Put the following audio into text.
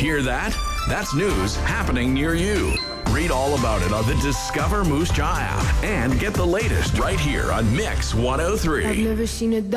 Hear that? That's news happening near you. Read all about it on the Discover Moose Jaw app and get the latest right here on Mix 103. I've never seen a